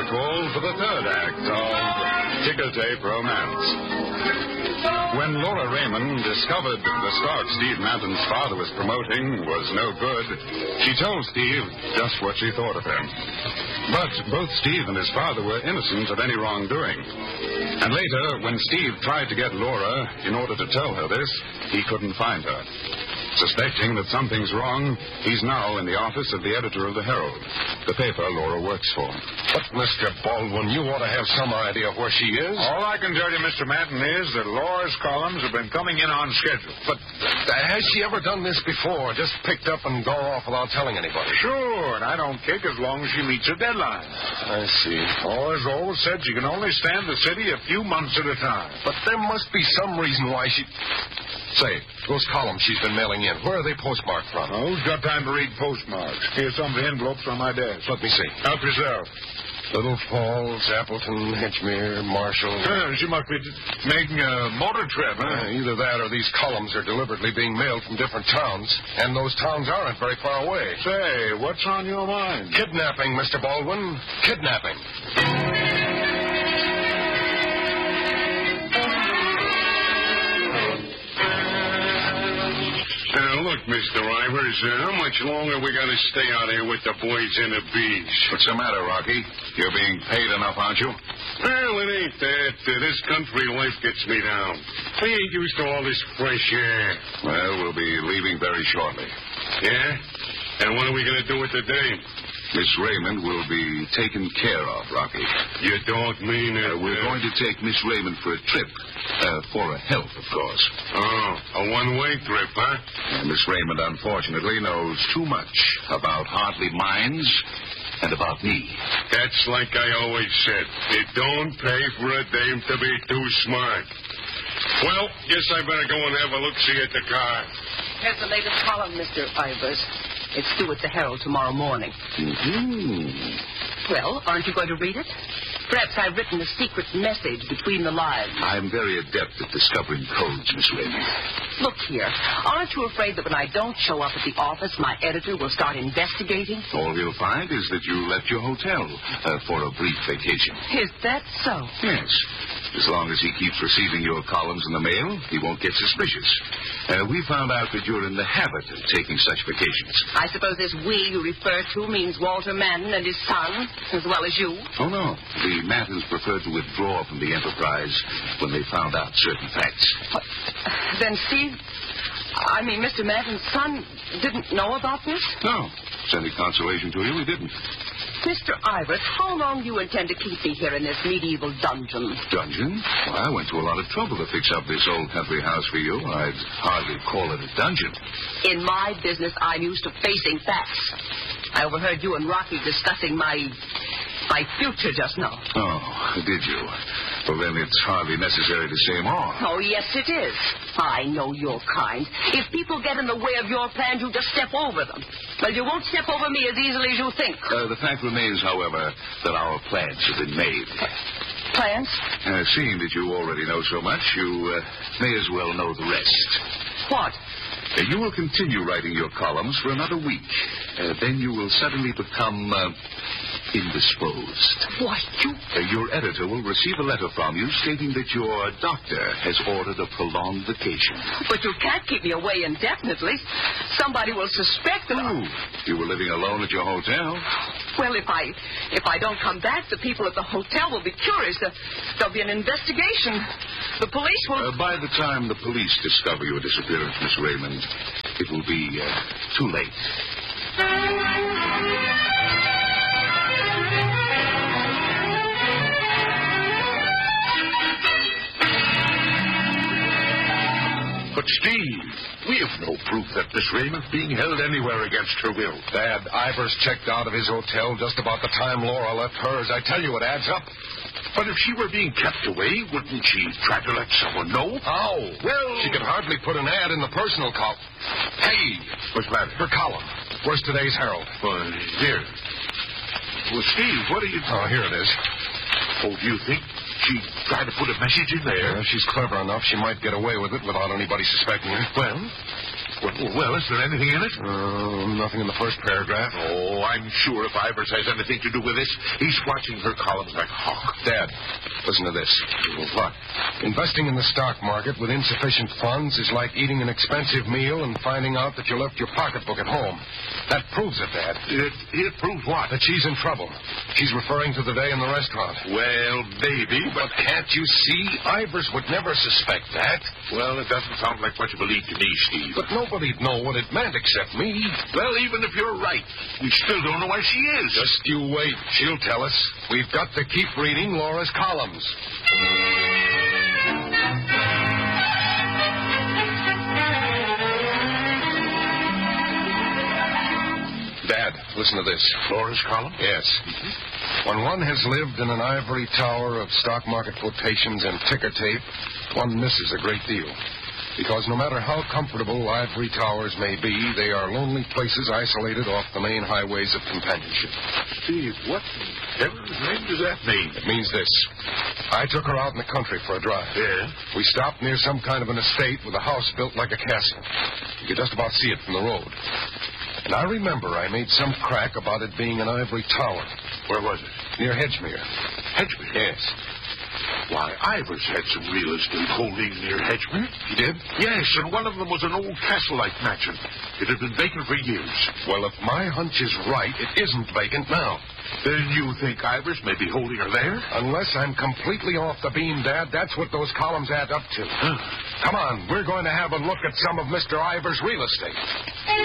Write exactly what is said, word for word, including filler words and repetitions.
sequel for the third act of Ticker Tape Romance. When Laura Raymond discovered the stock Steve Manton's father was promoting was no good, she told Steve just what she thought of him. But both Steve and his father were innocent of any wrongdoing. And later, when Steve tried to get Laura in order to tell her this, he couldn't find her. Suspecting that something's wrong, he's now in the office of the editor of the Herald, the paper Laura works for. But, Mister Baldwin, you ought to have some idea of where she is. All I can tell you, Mister Manton, is that Laura's columns have been coming in on schedule. But uh, has she ever done this before? Just picked up and gone off without telling anybody? Sure, and I don't kick as long as she meets her deadline. I see. Oh, as always said, she can only stand the city a few months at a time. But there must be some reason why she... Say, those columns she's been mailing in, where are they postmarked from? Oh, who's got time to read postmarks? Here's some of the envelopes on my desk. Let me see. Help yourself. Little Falls, Appleton, Hedgemere, Marshall. Uh, she must be making a motor trip, huh? Uh, either that or these columns are deliberately being mailed from different towns, and those towns aren't very far away. Say, what's on your mind? Kidnapping, Mister Baldwin. Kidnapping. Now, look, Mister Ivers, uh, how much longer we got to stay out here with the boys and the bees? What's the matter, Rocky? You're being paid enough, aren't you? Well, it ain't that. Uh, this country life gets me down. I ain't used to all this fresh air. Well, we'll be leaving very shortly. Yeah? And what are we going to do with the dame? Miss Raymond will be taken care of, Rocky. You don't mean it. Uh, we're uh... going to take Miss Raymond for a trip. Uh, for her health, of course. Oh, a one-way trip, huh? And Miss Raymond, unfortunately, knows too much about Hartley Mines and about me. That's like I always said. It don't pay for a dame to be too smart. Well, guess I better go and have a look-see at the car. Here's the latest column, Mister Ivers. It's due at the Herald tomorrow morning. Mm-hmm. Well, aren't you going to read it? Perhaps I've written a secret message between the lines. I'm very adept at discovering codes, Miss Raymond. Look here. Aren't you afraid that when I don't show up at the office, my editor will start investigating? All he'll find is that you left your hotel uh, for a brief vacation. Is that so? Yes. As long as he keeps receiving your columns in the mail, he won't get suspicious. Uh, we found out that you're in the habit of taking such vacations. I suppose this we you refer to means Walter Manton and his son, as well as you? Oh, no. The Mantons preferred to withdraw from the enterprise when they found out certain facts. What? Then, Steve, I mean, Mister Manton's son didn't know about this? No. It's any consolation to you, he didn't. Mister Ivers, how long do you intend to keep me here in this medieval dungeon? Dungeon? Well, I went to a lot of trouble to fix up this old country house for you. I'd hardly call it a dungeon. In my business, I'm used to facing facts. I overheard you and Rocky discussing my... my future just now. Oh, did you? Well, then it's hardly necessary to say more. Oh, yes, it is. I know your kind. If people get in the way of your plans, you just step over them. Well, you won't step over me as easily as you think. Uh, the fact remains, however, that our plans have been made. Plans? Uh, seeing that you already know so much, you uh, may as well know the rest. What? Uh, you will continue writing your columns for another week. Uh, then you will suddenly become... Uh, indisposed. Why, you... Uh, your editor will receive a letter from you stating that your doctor has ordered a prolonged vacation. But you can't keep me away indefinitely. Somebody will suspect that... Oh, you were living alone at your hotel? Well, if I if I don't come back, the people at the hotel will be curious. Uh, there'll be an investigation. The police will... Uh, by the time the police discover your disappearance, Miss Raymond, it will be uh, too late. But, Steve, we have no proof that Miss Raymond's being held anywhere against her will. Dad, Ivers checked out of his hotel just about the time Laura left hers. I tell you, it adds up. But if she were being kept away, wouldn't she try to let someone know? How? Well... She could hardly put an ad in the personal column. Hey! What's the matter? Her column. Where's today's Herald? Well, here. Well, Steve, what are you... Oh, here it is. Oh, do you think she tried to put a message in there? Yeah, she's clever enough. She might get away with it without anybody suspecting her. Well, Well, well, is there anything in it? Uh, nothing in the first paragraph. Oh, I'm sure if Ivers has anything to do with this, he's watching her columns like a hawk. Dad, listen to this. What? Investing in the stock market with insufficient funds is like eating an expensive meal and finding out that you left your pocketbook at home. That proves it, Dad. It, it proves what? That she's in trouble. She's referring to the day in the restaurant. Well, maybe, But but... can't you see? Ivers would never suspect that. Well, it doesn't sound like much of a lead to me, Steve. But nobody'd know what it meant except me. Well, even if you're right, we still don't know where she is. Just you wait. She'll tell us. We've got to keep reading Laura's columns. Dad, listen to this. Laura's column? Yes. When one has lived in an ivory tower of stock market quotations and ticker tape, one misses a great deal. Because no matter how comfortable ivory towers may be, they are lonely places isolated off the main highways of companionship. Steve, what in heaven's name does that mean? It means this. I took her out in the country for a drive. Yeah? We stopped near some kind of an estate with a house built like a castle. You could just about see it from the road. And I remember I made some crack about it being an ivory tower. Where was it? Near Hedgemere. Hedgemere? Yes. Why, Ivers had some real estate holdings near Hedgemere. He did? Yes, and one of them was an old castle-like mansion. It had been vacant for years. Well, if my hunch is right, it isn't vacant now. Then you think Ivers may be holding her there? Unless I'm completely off the beam, Dad, that's what those columns add up to. Come on, we're going to have a look at some of Mister Ivers' real estate.